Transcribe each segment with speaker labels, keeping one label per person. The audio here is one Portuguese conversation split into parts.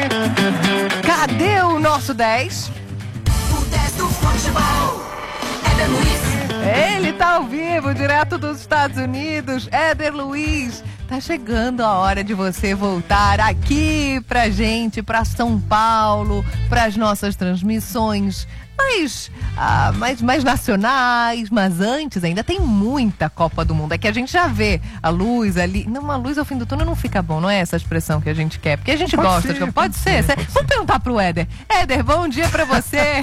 Speaker 1: Cadê o nosso 10?
Speaker 2: O 10 do futebol, Éder Luiz.
Speaker 1: Ele tá ao vivo, direto dos Estados Unidos. Éder Luiz, tá chegando a hora de você voltar aqui pra gente, pra São Paulo, pras nossas transmissões mais nacionais, mas antes ainda tem muita Copa do Mundo. É que a gente já vê a luz ali. Não, uma luz ao fim do túnel não fica bom, não é essa expressão que a gente quer, porque a gente gosta. Pode ser. Vamos perguntar pro Éder. Éder, bom dia pra você.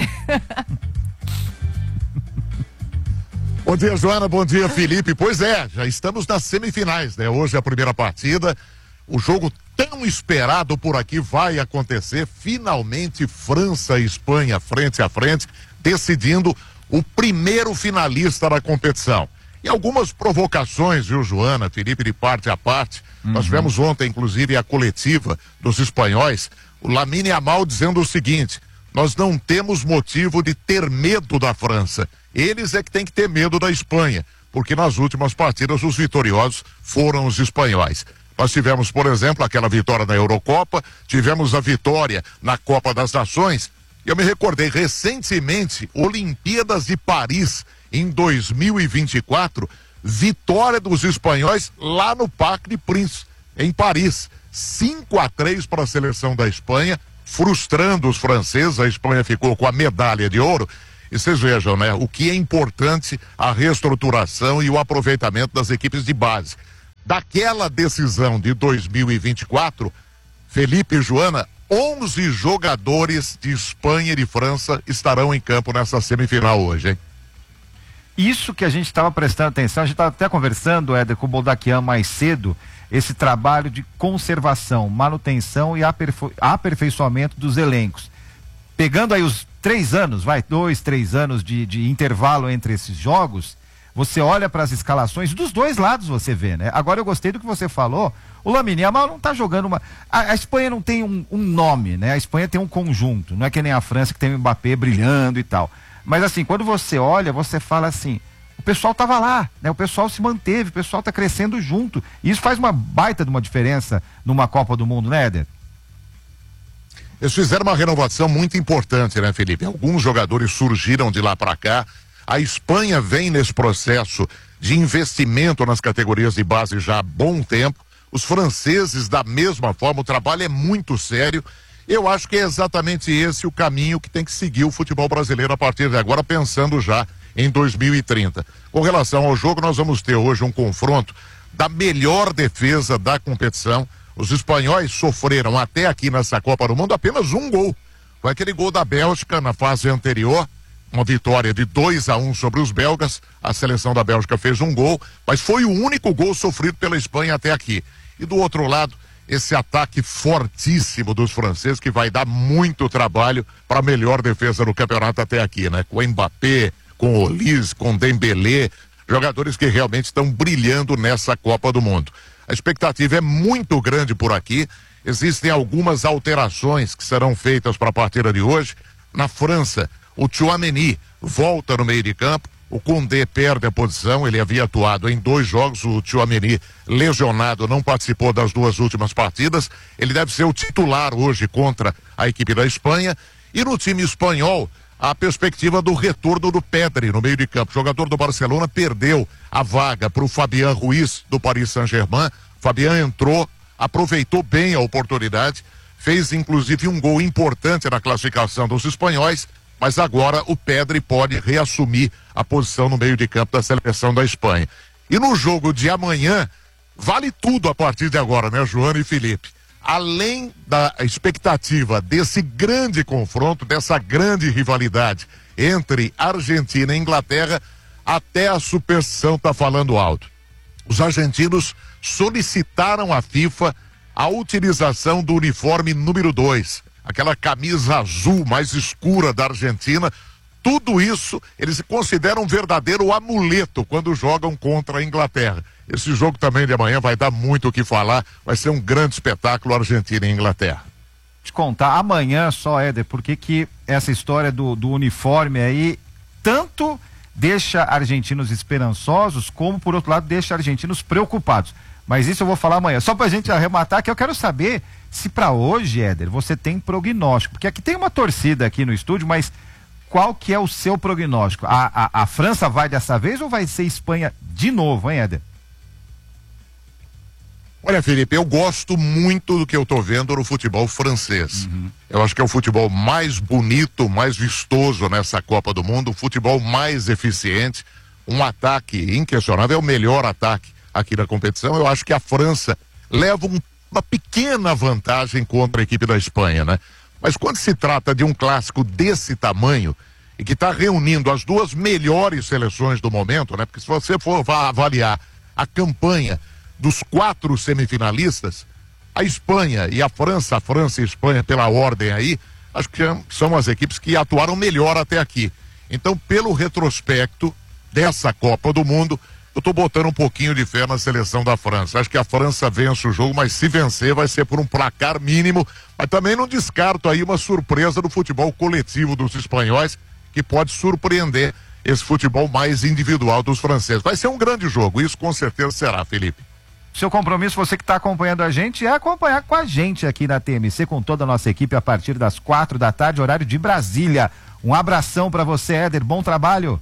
Speaker 3: Bom dia, Joana, bom dia, Felipe. Pois é, já estamos nas semifinais, né? Hoje é a primeira partida, o jogo tão esperado por aqui vai acontecer, finalmente França e Espanha frente a frente, decidindo o primeiro finalista da competição. E algumas provocações, viu, Joana, Felipe, de parte a parte. Nós tivemos ontem, inclusive, a coletiva dos espanhóis, o Lamine Yamal dizendo o seguinte: nós não temos motivo de ter medo da França. Eles é que tem que ter medo da Espanha, porque nas últimas partidas os vitoriosos foram os espanhóis. Nós tivemos, por exemplo, aquela vitória na Eurocopa, tivemos a vitória na Copa das Nações. Eu me recordei recentemente, Olimpíadas de Paris, em 2024, vitória dos espanhóis lá no Parc des Princes, em Paris. 5-3 para a seleção da Espanha, frustrando os franceses. A Espanha ficou com a medalha de ouro. E vocês vejam, né? O que é importante a reestruturação e o aproveitamento das equipes de base. Daquela decisão de 2024, Felipe e Joana, 11 jogadores de Espanha e de França estarão em campo nessa semifinal hoje, hein?
Speaker 4: Isso que a gente estava prestando atenção, a gente estava até conversando, Éder, com o Boldaquian mais cedo, esse trabalho de conservação, manutenção e aperfeiçoamento dos elencos. Pegando aí os 3 anos, 2, 3 anos de intervalo entre esses jogos, você olha para as escalações dos dois lados, você vê, né? Agora eu gostei do que você falou, o Lamine Yamal não tá jogando a Espanha não tem um nome, né? A Espanha tem um conjunto, não é que nem a França que tem o Mbappé brilhando e tal. Mas assim, quando você olha, você fala assim, o pessoal tava lá, né? O pessoal se manteve, o pessoal tá crescendo junto. E isso faz uma baita de uma diferença numa Copa do Mundo, né, Éder?
Speaker 3: Eles fizeram uma renovação muito importante, né, Felipe? Alguns jogadores surgiram de lá para cá. A Espanha vem nesse processo de investimento nas categorias de base já há bom tempo. Os franceses, da mesma forma, o trabalho é muito sério. Eu acho que é exatamente esse o caminho que tem que seguir o futebol brasileiro a partir de agora, pensando já em 2030. Com relação ao jogo, nós vamos ter hoje um confronto da melhor defesa da competição. Os espanhóis sofreram até aqui nessa Copa do Mundo apenas um gol. Foi aquele gol da Bélgica na fase anterior, uma vitória de 2-1 sobre os belgas. A seleção da Bélgica fez um gol, mas foi o único gol sofrido pela Espanha até aqui. E do outro lado, esse ataque fortíssimo dos franceses, que vai dar muito trabalho para a melhor defesa do campeonato até aqui, né? Com o Mbappé, com o Olise, com o Dembélé, jogadores que realmente estão brilhando nessa Copa do Mundo. A expectativa é muito grande por aqui. Existem algumas alterações que serão feitas para a partida de hoje. Na França, o Tchouaméni volta no meio de campo. O Koundé perde a posição. Ele havia atuado em 2 jogos. O Tchouaméni, lesionado, não participou das 2 últimas partidas. Ele deve ser o titular hoje contra a equipe da Espanha. E no time espanhol, a perspectiva do retorno do Pedri no meio de campo. O jogador do Barcelona perdeu a vaga para o Fabián Ruiz do Paris Saint-Germain. Fabián entrou, aproveitou bem a oportunidade, fez inclusive um gol importante na classificação dos espanhóis, mas agora o Pedri pode reassumir a posição no meio de campo da seleção da Espanha. E no jogo de amanhã, vale tudo a partir de agora, né, Joana e Felipe? Além da expectativa desse grande confronto, dessa grande rivalidade entre Argentina e Inglaterra, até a superstição está falando alto. Os argentinos solicitaram à FIFA a utilização do uniforme número 2, aquela camisa azul mais escura da Argentina. Tudo isso eles consideram um verdadeiro amuleto quando jogam contra a Inglaterra. Esse jogo também de amanhã vai dar muito o que falar, vai ser um grande espetáculo Argentina e Inglaterra.
Speaker 4: Te contar amanhã só, Éder, porque que essa história do uniforme aí tanto deixa argentinos esperançosos, como por outro lado deixa argentinos preocupados. Mas isso eu vou falar amanhã. Só pra gente arrematar, que eu quero saber se pra hoje, Éder, você tem prognóstico. Porque aqui tem uma torcida aqui no estúdio, mas qual que é o seu prognóstico? A França vai dessa vez ou vai ser Espanha de novo, hein, Éder?
Speaker 3: Olha, Felipe, eu gosto muito do que eu tô vendo no futebol francês. Eu acho que é o futebol mais bonito, mais vistoso nessa Copa do Mundo, o futebol mais eficiente, um ataque inquestionável, é o melhor ataque aqui na competição. Eu acho que a França leva uma pequena vantagem contra a equipe da Espanha, né? Mas quando se trata de um clássico desse tamanho e que está reunindo as duas melhores seleções do momento, né? Porque se você for avaliar a campanha dos 4 semifinalistas, a Espanha e a França e a Espanha pela ordem aí, acho que são as equipes que atuaram melhor até aqui. Então, pelo retrospecto dessa Copa do Mundo, eu tô botando um pouquinho de fé na seleção da França. Acho que a França vence o jogo, mas se vencer vai ser por um placar mínimo. Mas também não descarto aí uma surpresa do futebol coletivo dos espanhóis, que pode surpreender esse futebol mais individual dos franceses. Vai ser um grande jogo, isso com certeza será, Felipe.
Speaker 4: Seu compromisso, você que está acompanhando a gente, é acompanhar com a gente aqui na TMC, com toda a nossa equipe, a partir das 4 da tarde, horário de Brasília. Um abração para você, Éder, bom trabalho.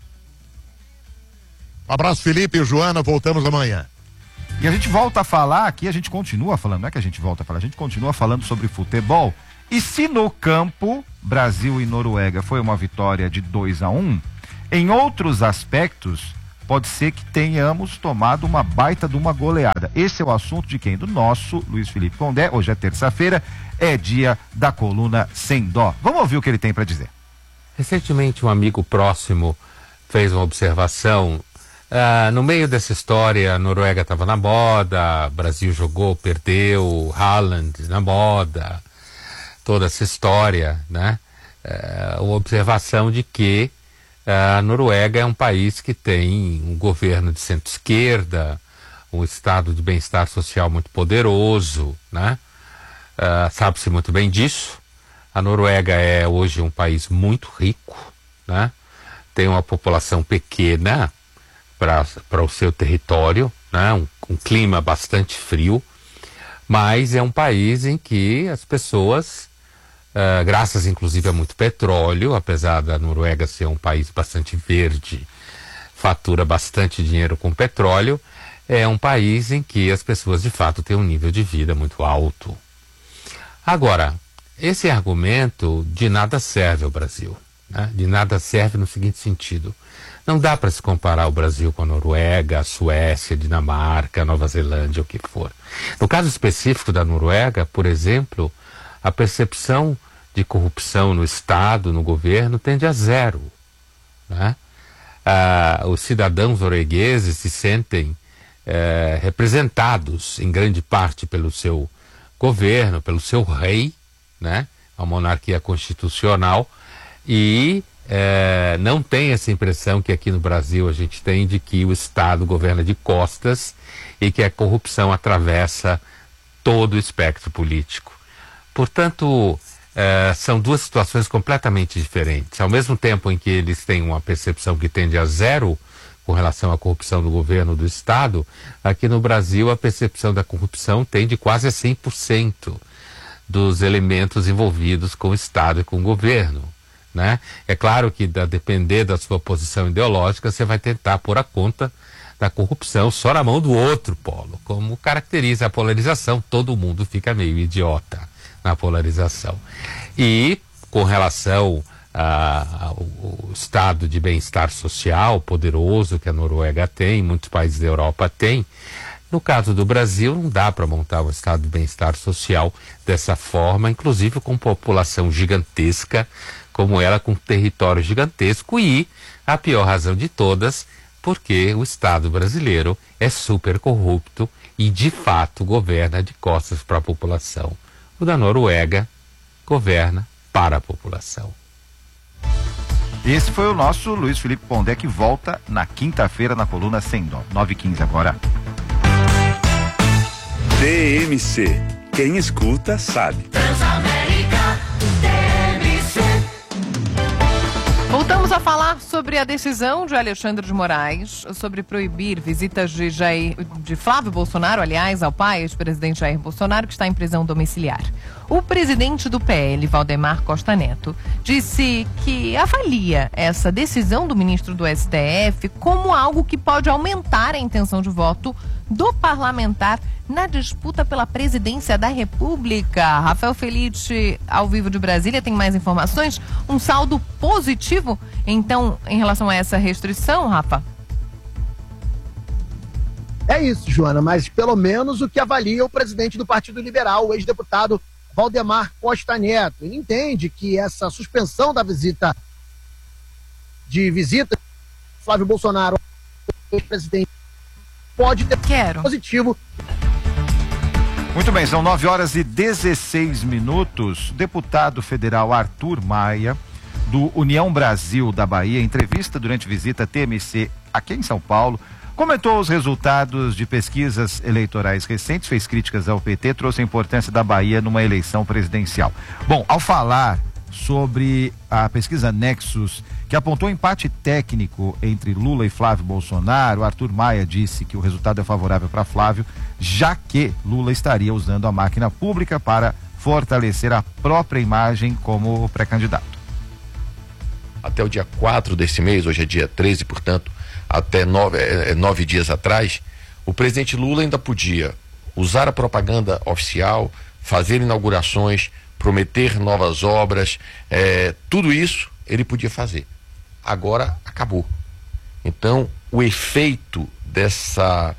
Speaker 3: Um abraço, Felipe e Joana, voltamos amanhã.
Speaker 4: E a gente volta a falar aqui, a gente continua falando, não é que a gente volta a falar, a gente continua falando sobre futebol. E se no campo, Brasil e Noruega foi uma vitória de 2-1, em outros aspectos, pode ser que tenhamos tomado uma baita de uma goleada. Esse é o assunto de quem? Do nosso Luiz Felipe Pondé. Hoje é terça-feira, é dia da coluna Sem Dó. Vamos ouvir o que ele tem para dizer.
Speaker 5: Recentemente, um amigo próximo fez uma observação. No meio dessa história, a Noruega estava na moda, Brasil jogou, perdeu, Haaland na moda, toda essa história, né? Uma observação de que a Noruega é um país que tem um governo de centro-esquerda, um estado de bem-estar social muito poderoso, né? Sabe-se muito bem disso. A Noruega é hoje um país muito rico, né? Tem uma população pequena para o seu território, né? Um clima bastante frio, mas é um país em que as pessoas, graças inclusive a muito petróleo, apesar da Noruega ser um país bastante verde, fatura bastante dinheiro com petróleo, é um país em que as pessoas de fato têm um nível de vida muito alto. Agora, esse argumento de nada serve ao Brasil, né? De nada serve no seguinte sentido: não dá para se comparar o Brasil com a Noruega, a Suécia, a Dinamarca, a Nova Zelândia, o que for. No caso específico da Noruega, por exemplo, a percepção de corrupção no Estado, no governo, tende a zero, né? Os cidadãos noruegueses se sentem representados em grande parte pelo seu governo, pelo seu rei, né? A monarquia constitucional, e não tem essa impressão que aqui no Brasil a gente tem de que o Estado governa de costas e que a corrupção atravessa todo o espectro político. Portanto, são duas situações completamente diferentes. Ao mesmo tempo em que eles têm uma percepção que tende a zero com relação à corrupção do governo do Estado, aqui no Brasil a percepção da corrupção tende quase a 100% dos elementos envolvidos com o Estado e com o governo, né? É claro que, a depender da sua posição ideológica, você vai tentar pôr a conta da corrupção só na mão do outro polo. Como caracteriza a polarização, todo mundo fica meio idiota na polarização. E com relação ao estado de bem-estar social poderoso que a Noruega tem, muitos países da Europa têm, no caso do Brasil não dá para montar um estado de bem-estar social dessa forma, inclusive com população gigantesca como ela, com território gigantesco, e a pior razão de todas, porque o Estado brasileiro é super corrupto e de fato governa de costas para a população. O da Noruega governa para a população.
Speaker 4: Esse foi o nosso Luiz Felipe Pondé, que volta na quinta-feira na coluna Sem Dó. 9h15 agora.
Speaker 6: TMC. Quem escuta sabe.
Speaker 2: Transamérica, TMC.
Speaker 1: Voltamos a falar sobre a decisão de Alexandre de Moraes sobre proibir visitas de Flávio Bolsonaro, aliás, ao pai, ex-presidente Jair Bolsonaro, que está em prisão domiciliar. O presidente do PL, Valdemar Costa Neto, disse que avalia essa decisão do ministro do STF como algo que pode aumentar a intenção de voto do parlamentar na disputa pela presidência da República. Rafael Felite, ao vivo de Brasília, tem mais informações. Um saldo positivo, então, em relação a essa restrição, Rafa?
Speaker 7: É isso, Joana, mas pelo menos o que avalia o presidente do Partido Liberal, o ex-deputado Valdemar Costa Neto. Ele entende que essa suspensão da visita de Flávio Bolsonaro, ex-presidente, pode ter positivo.
Speaker 4: Muito bem, são 9h16. O deputado federal Arthur Maia, do União Brasil da Bahia, em entrevista durante visita TMC aqui em São Paulo, comentou os resultados de pesquisas eleitorais recentes, fez críticas ao PT, trouxe a importância da Bahia numa eleição presidencial. Bom, ao falar sobre a pesquisa Nexus, que apontou empate técnico entre Lula e Flávio Bolsonaro, Arthur Maia disse que o resultado é favorável para Flávio, já que Lula estaria usando a máquina pública para fortalecer a própria imagem como pré-candidato.
Speaker 8: Até o dia 4 desse mês, hoje é dia 13, portanto, até 9 dias atrás, o presidente Lula ainda podia usar a propaganda oficial, fazer inaugurações, prometer novas obras, tudo isso ele podia fazer. Agora acabou. Então, o efeito dessa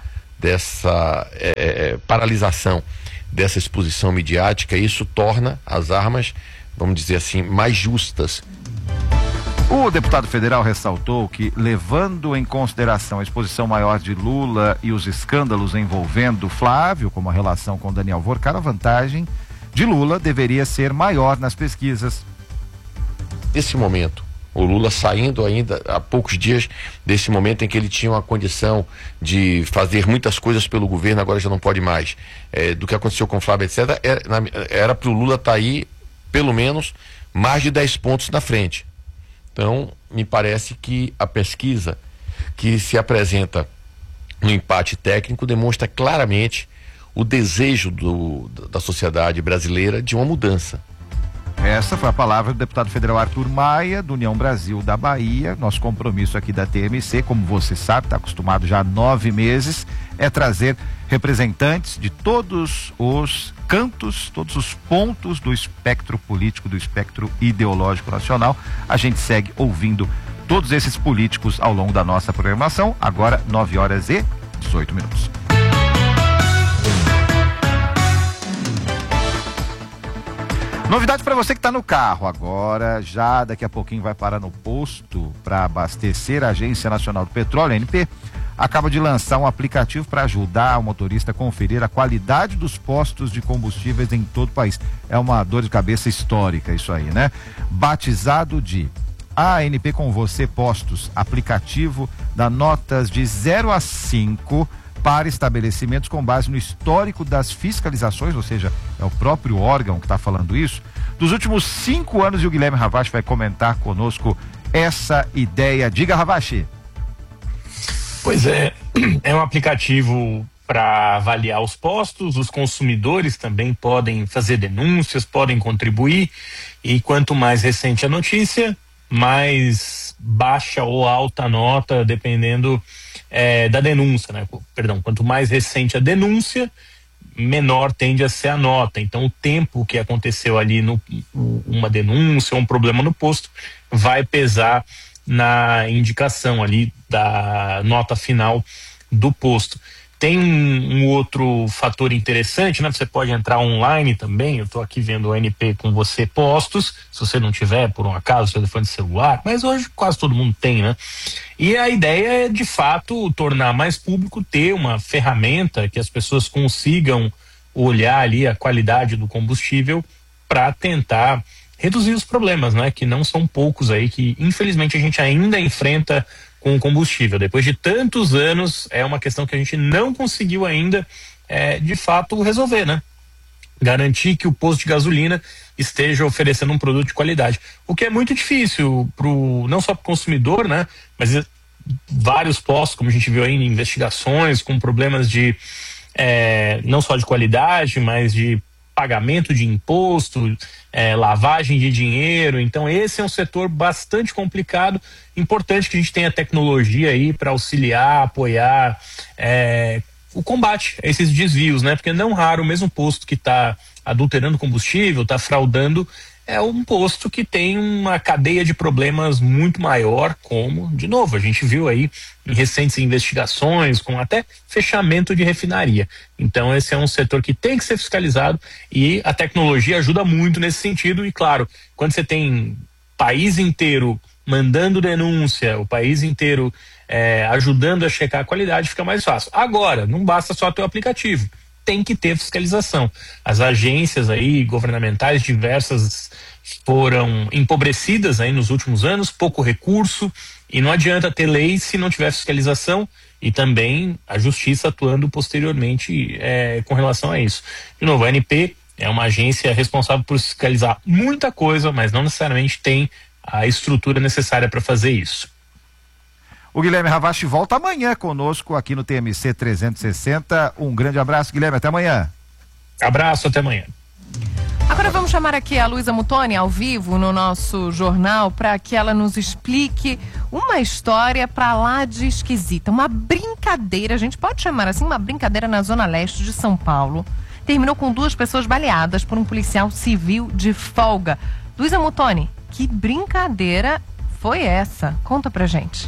Speaker 8: paralisação, dessa exposição midiática, isso torna as armas, vamos dizer assim, mais justas.
Speaker 4: O deputado federal ressaltou que, levando em consideração a exposição maior de Lula e os escândalos envolvendo Flávio, como a relação com Daniel Vorcar, a vantagem de Lula deveria ser maior nas pesquisas.
Speaker 8: Nesse momento, o Lula saindo ainda há poucos dias desse momento em que ele tinha uma condição de fazer muitas coisas pelo governo, agora já não pode mais. Do que aconteceu com o Flávio, etc., era para o Lula estar aí, pelo menos, mais de 10 pontos na frente. Então, me parece que a pesquisa que se apresenta no empate técnico demonstra claramente o desejo da sociedade brasileira de uma mudança.
Speaker 4: Essa foi a palavra do deputado federal Arthur Maia, do União Brasil da Bahia. Nosso compromisso aqui da TMC, como você sabe, está acostumado já há 9 meses, é trazer representantes de todos os cantos, todos os pontos do espectro político, do espectro ideológico nacional. A gente segue ouvindo todos esses políticos ao longo da nossa programação. Agora, 9h18. Novidade para você que está no carro agora, já daqui a pouquinho vai parar no posto para abastecer. A Agência Nacional do Petróleo, a ANP, acaba de lançar um aplicativo para ajudar o motorista a conferir a qualidade dos postos de combustíveis em todo o país. É uma dor de cabeça histórica isso aí, né? Batizado de ANP com Você Postos, aplicativo dá notas de 0 a 5 para estabelecimentos com base no histórico das fiscalizações, ou seja, é o próprio órgão que está falando isso, dos últimos 5 anos, e o Guilherme Ravache vai comentar conosco essa ideia. Diga, Ravache.
Speaker 9: Pois é um aplicativo para avaliar os postos, os consumidores também podem fazer denúncias, podem contribuir, e quanto mais recente a notícia, mais baixa ou alta a nota, dependendo da denúncia, né? Perdão, quanto mais recente a denúncia, menor tende a ser a nota. Então, o tempo que aconteceu ali uma denúncia ou um problema no posto vai pesar na indicação ali da nota final do posto. Tem um outro fator interessante, né? Você pode entrar online também. Eu estou aqui vendo o ANP com Você Postos, se você não tiver, por um acaso, seu telefone celular, mas hoje quase todo mundo tem, né? E a ideia é, de fato, tornar mais público, ter uma ferramenta que as pessoas consigam olhar ali a qualidade do combustível para tentar reduzir os problemas, né? Que não são poucos aí, que infelizmente a gente ainda enfrenta com o combustível. Depois de tantos anos, é uma questão que a gente não conseguiu ainda, de fato, resolver, né? garantir que o posto de gasolina esteja oferecendo um produto de qualidade. O que é muito difícil não só para o consumidor, né? Mas vários postos, como a gente viu aí em investigações, com problemas de não só de qualidade, mas de pagamento de imposto, lavagem de dinheiro. Então esse é um setor bastante complicado. Importante que a gente tenha tecnologia aí para auxiliar, apoiar o combate a esses desvios, né? Porque não raro o mesmo posto que está adulterando combustível, está fraudando, é um posto que tem uma cadeia de problemas muito maior, como, de novo, a gente viu aí em recentes investigações, com até fechamento de refinaria. Então esse é um setor que tem que ser fiscalizado e a tecnologia ajuda muito nesse sentido. E claro, quando você tem país inteiro mandando denúncia, o país inteiro ajudando a checar a qualidade, fica mais fácil. Agora, não basta só ter o aplicativo, tem que ter fiscalização. As agências aí governamentais diversas foram empobrecidas aí nos últimos anos, pouco recurso, e não adianta ter lei se não tiver fiscalização e também a justiça atuando posteriormente com relação a isso. De novo, a ANP é uma agência responsável por fiscalizar muita coisa, mas não necessariamente tem a estrutura necessária para fazer isso.
Speaker 4: O Guilherme Ravache volta amanhã conosco aqui no TMC 360. Um grande abraço, Guilherme, até amanhã.
Speaker 9: Abraço, até amanhã.
Speaker 1: Agora vamos chamar aqui a Luísa Muttoni ao vivo no nosso jornal para que ela nos explique uma história pra lá de esquisita, uma brincadeira, a gente pode chamar assim, uma brincadeira na zona leste de São Paulo. Terminou com 2 pessoas baleadas por um policial civil de folga. Luísa Muttoni, que brincadeira foi essa? Conta pra gente.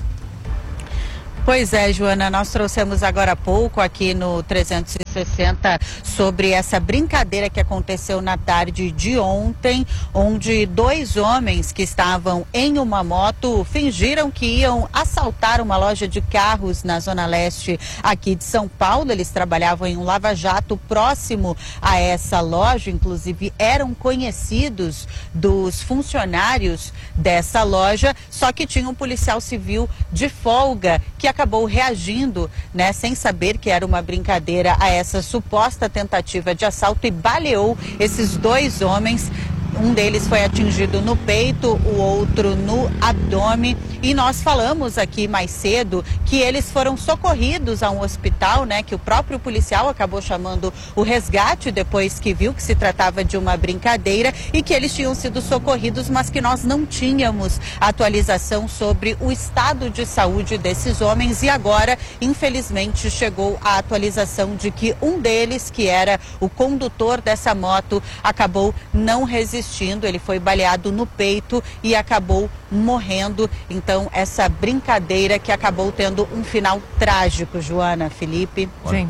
Speaker 10: Pois é, Joana, nós trouxemos agora há pouco aqui no 360 sobre essa brincadeira que aconteceu na tarde de ontem, onde 2 homens que estavam em uma moto fingiram que iam assaltar uma loja de carros na zona leste aqui de São Paulo. Eles trabalhavam em um lava-jato próximo a essa loja, inclusive eram conhecidos dos funcionários dessa loja, só que tinha um policial civil de folga que acabou reagindo, né, sem saber que era uma brincadeira a essa suposta tentativa de assalto e baleou esses 2 homens. Um deles foi atingido no peito, o outro no abdômen. E nós falamos aqui mais cedo que eles foram socorridos a um hospital, né? Que o próprio policial acabou chamando o resgate depois que viu que se tratava de uma brincadeira e que eles tinham sido socorridos, mas que nós não tínhamos atualização sobre o estado de saúde desses homens. E agora, infelizmente, chegou a atualização de que um deles, que era o condutor dessa moto, acabou não resistindo. Ele foi baleado no peito e acabou morrendo. Então, essa brincadeira que acabou tendo um final trágico, Joana, Felipe.
Speaker 1: Sim.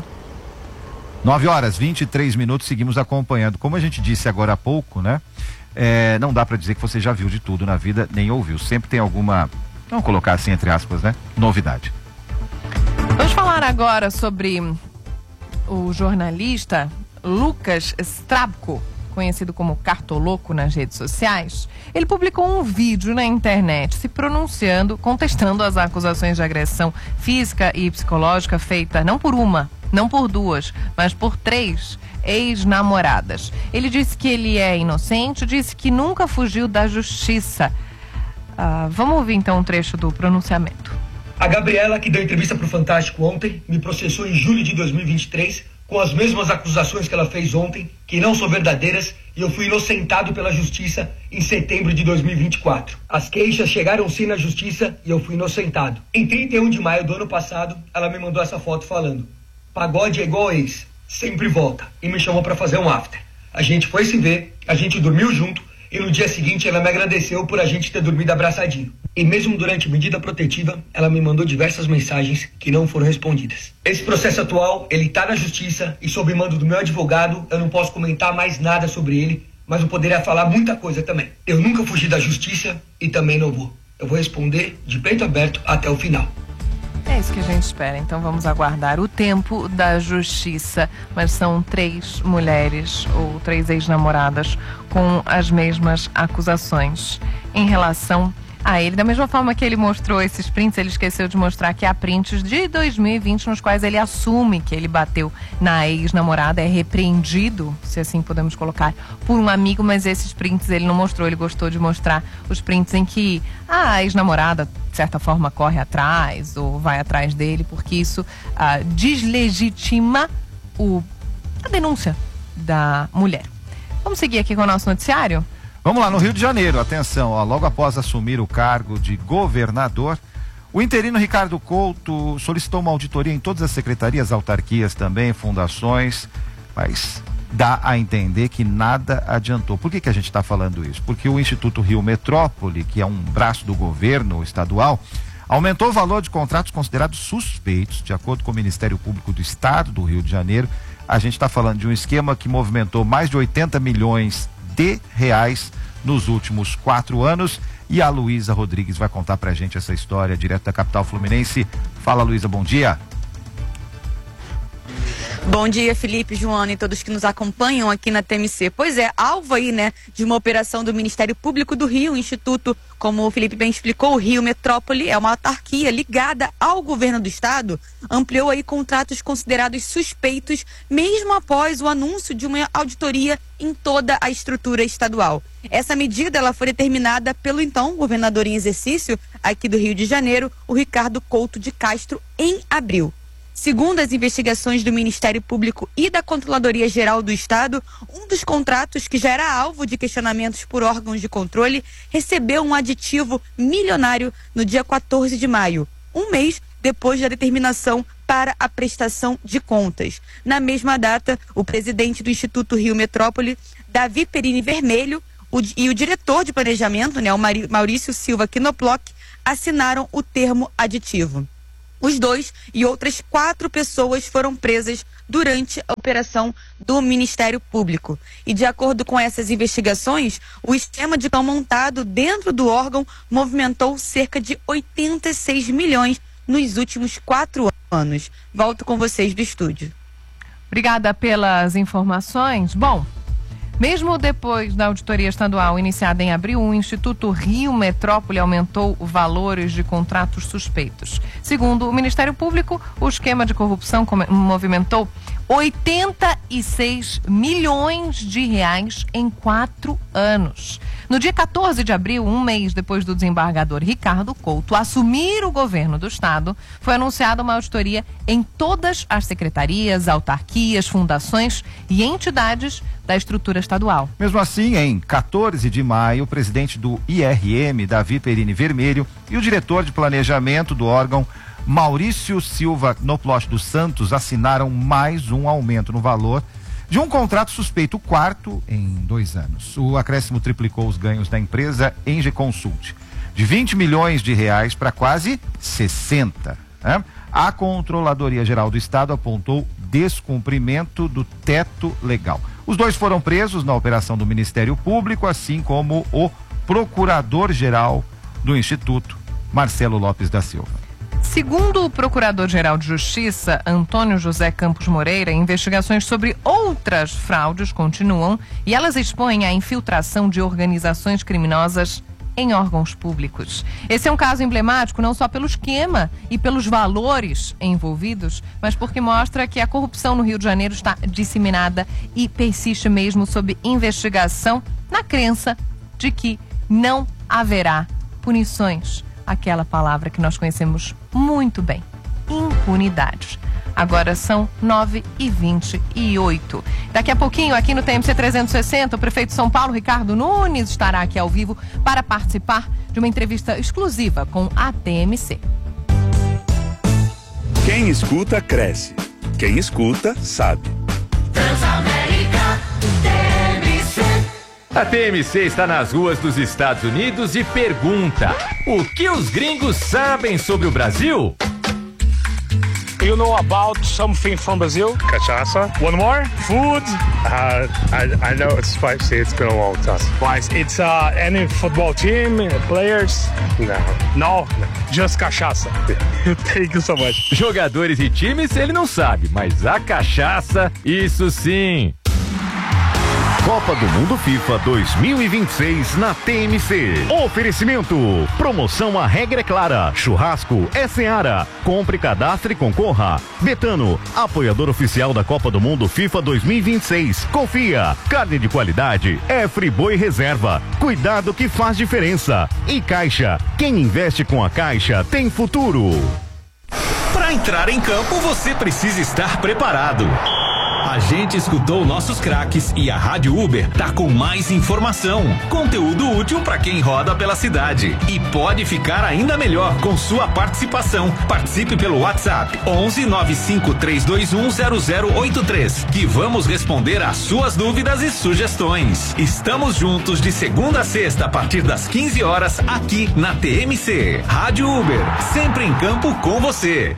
Speaker 4: 9h23, seguimos acompanhando. Como a gente disse agora há pouco, né? Não dá para dizer que você já viu de tudo na vida, nem ouviu. Sempre tem alguma, vamos colocar assim entre aspas, né? Novidade.
Speaker 1: Vamos falar agora sobre o jornalista Lucas Strabko, conhecido como Cartoloco nas redes sociais. Ele publicou um vídeo na internet se pronunciando, contestando as acusações de agressão física e psicológica feita não por uma, não por 2, mas por 3 ex-namoradas. Ele disse que ele é inocente, disse que nunca fugiu da justiça. Vamos ouvir então um trecho do pronunciamento.
Speaker 11: A Gabriela, que deu entrevista para o Fantástico ontem, me processou em julho de 2023 com as mesmas acusações que ela fez ontem, que não são verdadeiras, e eu fui inocentado pela justiça em setembro de 2024. As queixas chegaram sim na justiça e eu fui inocentado. Em 31 de maio do ano passado, ela me mandou essa foto falando: pagode é igual ex, sempre volta, e me chamou para fazer um after. A gente foi se ver, a gente dormiu junto, e no dia seguinte ela me agradeceu por a gente ter dormido abraçadinho. E mesmo durante medida protetiva, ela me mandou diversas mensagens que não foram respondidas. Esse processo atual, ele tá na justiça e sob mando do meu advogado, eu não posso comentar mais nada sobre ele, mas eu poderia falar muita coisa também. Eu nunca fugi da justiça e também não vou. Eu vou responder de peito aberto até o final.
Speaker 1: É isso que a gente espera, então vamos aguardar o tempo da justiça, mas são 3 mulheres ou 3 ex-namoradas com as mesmas acusações em relação Ele, da mesma forma que ele mostrou esses prints, ele esqueceu de mostrar que há prints de 2020 nos quais ele assume que ele bateu na ex-namorada, é repreendido, se assim podemos colocar, por um amigo, mas esses prints ele não mostrou, ele gostou de mostrar os prints em que a ex-namorada, de certa forma, corre atrás ou vai atrás dele, porque isso deslegitima a denúncia da mulher. Vamos seguir aqui com o nosso noticiário?
Speaker 4: Vamos lá, no Rio de Janeiro, atenção, logo após assumir o cargo de governador, o interino Ricardo Couto solicitou uma auditoria em todas as secretarias, autarquias também, fundações, mas dá a entender que nada adiantou. Por que a gente está falando isso? Porque o Instituto Rio Metrópole, que é um braço do governo estadual, aumentou o valor de contratos considerados suspeitos, de acordo com o Ministério Público do Estado do Rio de Janeiro. A gente está falando de um esquema que movimentou mais de 80 milhões de reais nos últimos 4 anos, e a Luísa Rodrigues vai contar pra gente essa história direto da capital fluminense. Fala, Luísa, bom dia.
Speaker 12: Bom dia, Felipe, Joana e todos que nos acompanham aqui na TMC. Pois é, alvo aí, de uma operação do Ministério Público do Rio, o Instituto, como o Felipe bem explicou, o Rio Metrópole é uma autarquia ligada ao governo do estado, ampliou aí contratos considerados suspeitos, mesmo após o anúncio de uma auditoria em toda a estrutura estadual. Essa medida, ela foi determinada pelo então governador em exercício aqui do Rio de Janeiro, o Ricardo Couto de Castro, em abril. Segundo as investigações do Ministério Público e da Controladoria Geral do Estado, um dos contratos que já era alvo de questionamentos por órgãos de controle recebeu um aditivo milionário no dia 14 de maio, um mês depois da determinação para a prestação de contas. Na mesma data, o presidente do Instituto Rio Metrópole, Davi Perini Vermelho, e o diretor de planejamento, o Maurício Silva Knoploch, assinaram o termo aditivo. Os dois e outras 4 pessoas foram presas durante a operação do Ministério Público. E de acordo com essas investigações, o esquema de cão montado dentro do órgão movimentou cerca de 86 milhões nos últimos 4 anos. Volto com vocês do estúdio.
Speaker 1: Obrigada pelas informações. Bom, mesmo depois da auditoria estadual iniciada em abril, o Instituto Rio Metrópole aumentou valores de contratos suspeitos. Segundo o Ministério Público, o esquema de corrupção movimentou 86 milhões de reais em 4 anos. No dia 14 de abril, um mês depois do desembargador Ricardo Couto assumir o governo do estado, foi anunciada uma auditoria em todas as secretarias, autarquias, fundações e entidades da estrutura estadual.
Speaker 4: Mesmo assim, em 14 de maio, o presidente do IRM, Davi Perini Vermelho, e o diretor de planejamento do órgão, Maurício Silva Knoploch dos Santos, assinaram mais um aumento no valor de um contrato suspeito, o 4º em 2 anos. O acréscimo triplicou os ganhos da empresa Enge Consult, de 20 milhões de reais para quase 60. A Controladoria Geral do Estado apontou descumprimento do teto legal. Os dois foram presos na operação do Ministério Público, assim como o Procurador-Geral do Instituto, Marcelo Lopes da Silva.
Speaker 1: Segundo o Procurador-Geral de Justiça, Antônio José Campos Moreira, investigações sobre outras fraudes continuam e elas expõem a infiltração de organizações criminosas em órgãos públicos. Esse é um caso emblemático não só pelo esquema e pelos valores envolvidos, mas porque mostra que a corrupção no Rio de Janeiro está disseminada e persiste mesmo sob investigação, na crença de que não haverá punições. Aquela palavra que nós conhecemos muito bem, impunidade. Agora são 9h28. Daqui a pouquinho, aqui no TMC 360, o prefeito de São Paulo, Ricardo Nunes, estará aqui ao vivo para participar de uma entrevista exclusiva com a TMC.
Speaker 6: Quem escuta, cresce. Quem escuta, sabe.
Speaker 2: Transamérica, TMC.
Speaker 13: A TMC está nas ruas dos Estados Unidos e pergunta: o que os gringos sabem sobre o Brasil?
Speaker 14: You know about something from Brazil? Cachaça. One more? Food? I know it's spicy. It's been a long time. Spicy. It's any football team, players? No. Just cachaça. Thank you so much.
Speaker 13: Jogadores e times ele não sabe, mas a cachaça, isso sim.
Speaker 15: Copa do Mundo FIFA 2026 na TMC. Oferecimento. Promoção A Regra é Clara. Churrasco é Seara. Compre, cadastre e concorra. Betano, apoiador oficial da Copa do Mundo FIFA 2026. Confia. Carne de qualidade é Friboi Reserva. Cuidado que faz diferença. E Caixa. Quem investe com a Caixa tem futuro.
Speaker 16: Para entrar em campo, você precisa estar preparado. A gente escutou nossos craques e a Rádio Uber tá com mais informação, conteúdo útil para quem roda pela cidade e pode ficar ainda melhor com sua participação. Participe pelo WhatsApp 11 95 321 0083 que vamos responder às suas dúvidas e sugestões. Estamos juntos de segunda a sexta a partir das 15 horas aqui na TMC. Rádio Uber, sempre em campo com você.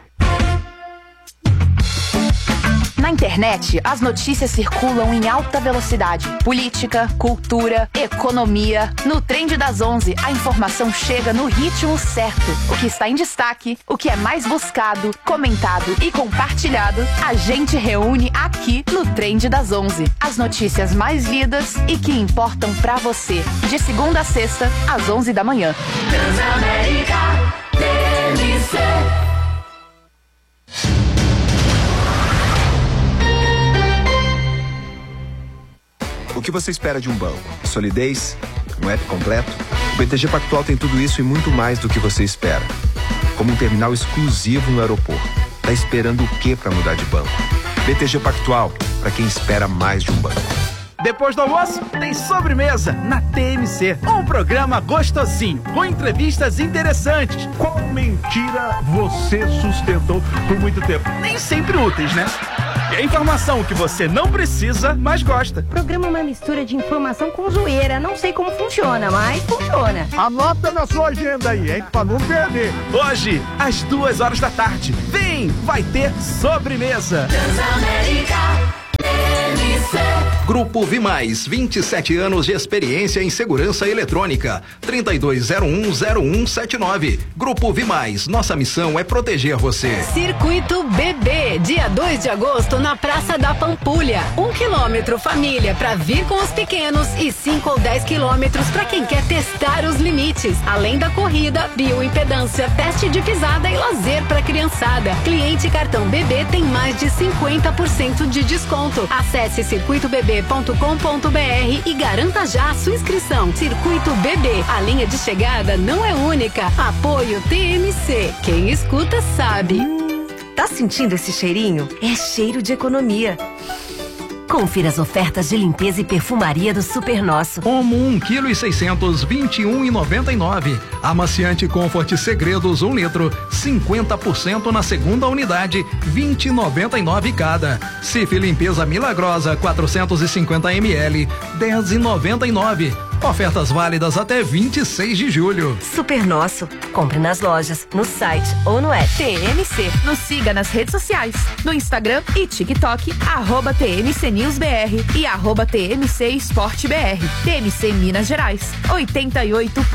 Speaker 17: Na internet, as notícias circulam em alta velocidade. Política, cultura, economia. No Trend das 11, a informação chega no ritmo certo. O que está em destaque, o que é mais buscado, comentado e compartilhado, a gente reúne aqui no Trend das 11. As notícias mais lidas e que importam pra você. De segunda a sexta, às 11 da manhã.
Speaker 2: Transamérica, TMC.
Speaker 18: O que você espera de um banco? Solidez? Um app completo? O BTG Pactual tem tudo isso e muito mais do que você espera. Como um terminal exclusivo no aeroporto. Tá esperando o quê para mudar de banco? BTG Pactual, para quem espera mais de um banco.
Speaker 19: Depois do almoço, tem sobremesa na TMC. Um programa gostosinho, com entrevistas interessantes.
Speaker 20: Qual mentira você sustentou por muito tempo?
Speaker 19: Nem sempre úteis, né? E a informação que você não precisa, mas gosta.
Speaker 21: O programa é uma mistura de informação com zoeira. Não sei como funciona, mas funciona.
Speaker 20: Anota na sua agenda aí, hein? Pra não perder.
Speaker 19: Hoje, às 2 horas da tarde. Vem, vai ter sobremesa.
Speaker 2: Transamérica.
Speaker 22: Grupo Vimais, 27 anos de experiência em segurança eletrônica. 32010179. Grupo Vimais, nossa missão é proteger você.
Speaker 23: Circuito BB, dia 2 de agosto na Praça da Pampulha. 1 quilômetro família para vir com os pequenos e 5 ou 10 quilômetros para quem quer testar os limites. Além da corrida, bioimpedância, teste de pisada e lazer para criançada. Cliente cartão BB tem mais de 50% de desconto. Acesse circuitobb.com.br e garanta já a sua inscrição. Circuito BB, a linha de chegada não é única. Apoio TMC. Quem escuta sabe.
Speaker 24: Tá sentindo esse cheirinho? É cheiro de economia. Confira as ofertas de limpeza e perfumaria do Super Nosso.
Speaker 22: Omo 1,6 kg, 21,99. Amaciante Comfort Segredos 1 litro, 50% na segunda unidade, 20,99 cada. Cif Limpeza Milagrosa 450 ml, 10,99. Ofertas válidas até 26 de julho.
Speaker 24: Super Nosso. Compre nas lojas, no site ou no app.
Speaker 17: TMC. Nos siga nas redes sociais. No Instagram e TikTok, @TMC News BR e @TMC Esporte BR. TMC Minas Gerais. 88.